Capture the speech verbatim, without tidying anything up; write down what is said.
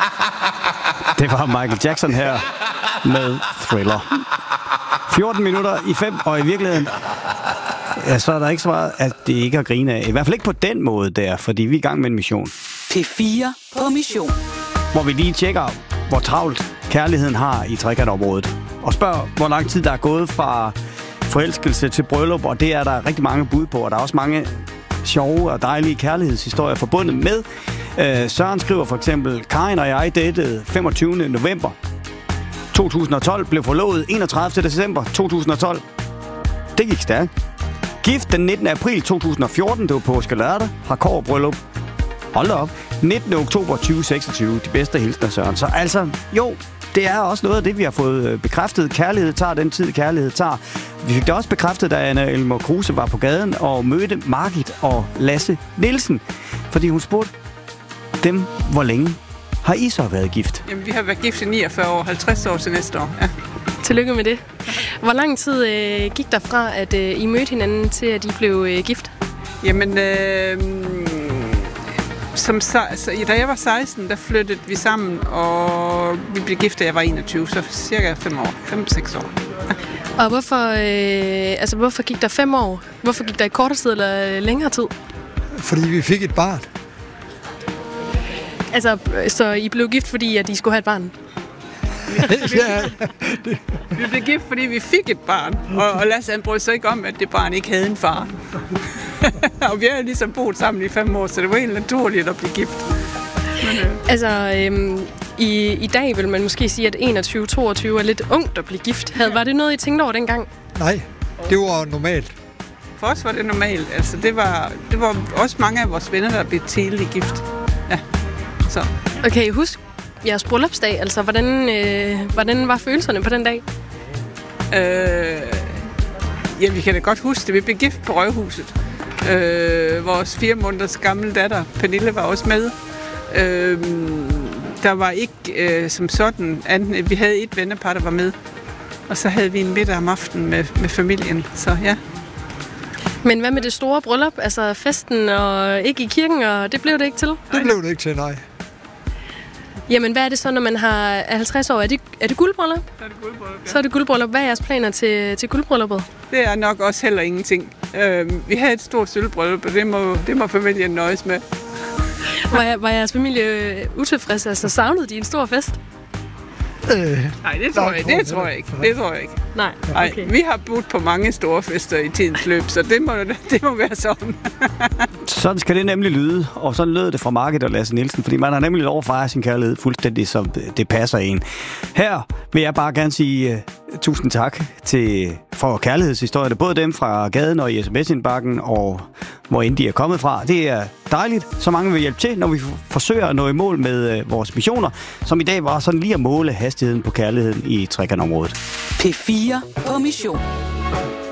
Det var Michael Jackson her med Thriller. fjorten minutter i fem, og i virkeligheden, ja, så er der ikke så meget, at det ikke er at grine af. I hvert fald ikke på den måde der, fordi vi er i gang med en mission. P fire på mission. Hvor vi lige tjekker, hvor travlt kærligheden har i trekantområdet. Og spørger, hvor lang tid der er gået fra forelskelse til bryllup, og det er der rigtig mange bud på, og der er også mange sjove og dejlige kærlighedshistorier forbundet med. Øh, Søren skriver for eksempel, Karin og jeg datede femogtyvende november to tusind og tolv, blev forlovet enogtredivte december to tusind og tolv. Det gik stærkt. Gift den nittende april to tusind og fjorten, det var påske lørdag, har kobberbryllup. Hold da op. nittende oktober tyve seksogtyve, de bedste hilsner, Søren. Så altså, jo, det er også noget af det, vi har fået bekræftet. Kærlighed tager den tid, kærlighed tager. Vi fik det også bekræftet, da Anna Elmer Kruse var på gaden og mødte Margit og Lasse Nielsen. Fordi hun spurgte dem, hvor længe har I så været gift? Jamen, vi har været gift i niogfyrre år, halvtreds år til næste år. Ja. Tillykke med det. Hvor lang tid øh, gik der fra, at øh, I mødte hinanden, til at I blev øh, gift? Jamen, øh, som, så, da jeg var seksten, der flyttede vi sammen, og vi blev gift, da jeg var enogtyve, så cirka fem år, fem seks år. Ja. Og hvorfor, øh, altså, hvorfor gik der fem år? Hvorfor gik der et kortere tid eller længere tid? Fordi vi fik et barn. Altså, så I blev gift, fordi at I skulle have et barn? Ja, det. Vi blev gift, fordi vi fik et barn, og, og Lasse han brød sig ikke om, at det barn ikke havde en far. Og vi har ligesom boet sammen i fem år, så det var helt naturligt at blive gift. Men, øh. Altså, øhm, i, i dag vil man måske sige, at enogtyve toogtyve er lidt ungt at blive gift. Havde, var det noget, I tænkte over dengang? Nej, det var normalt. For os var det normalt. Altså, det var, det var også mange af vores venner, der blev tidligt gift. Ja, så. Okay, husk jeres bryllupsdag. Altså, hvordan, øh, hvordan var følelserne på den dag? Øh, ja, vi kan da godt huske det. Vi blev gift på Røghuset. Øh, vores fire måneders gamle datter, Pernille, var også med. Øh, der var ikke øh, som sådan andet. Vi havde et vennepar, der var med. Og så havde vi en middag om aftenen med, med familien. Så ja. Men hvad med det store bryllup? Altså festen og ikke i kirken, og det blev det ikke til? Det blev det ikke til, nej. Jamen, hvad er det så, når man har halvtreds år? Er det, er det guldbryllup? Så er det guldbryllup, ja. Så er det guldbryllup. Hvad er jeres planer til, til guldbrylluppet? Det er nok også heller ingenting. Øh, vi havde et stort sølvbryllup, og det må, det må familien nøjes med. Var, var jeres familie utilfredse? Altså, savnede de en stor fest? Øh, Nej, det tror, jeg, det tror jeg ikke. Det tror jeg ikke. Nej, okay. Ej, vi har budt på mange store fester i tidens løb, så det må, det må være sådan. Sådan skal det nemlig lyde, og sådan lød det fra Margit og Lasse Nielsen, fordi man har nemlig lov at fejre sin kærlighed fuldstændig, som det passer en. Her vil jeg bare gerne sige uh, tusind tak til, for kærlighedshistorierne, både dem fra gaden og i sms-indbakken, og hvor end de er kommet fra. Det er dejligt, så mange vil hjælpe til, når vi forsøger at nå i mål med uh, vores missioner, som i dag var sådan lige at måle hastigheden på kærligheden i trekantområdet. P fire på mission.